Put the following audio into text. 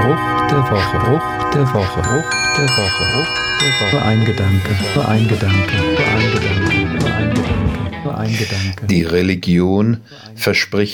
Spruch der Woche, Spruch der Woche, Spruch der Woche, Spruch der Woche. Nur ein Gedanke, nur ein Gedanke, nur ein Gedanke, nur ein Gedanke, nur ein Gedanke. Die Religion verspricht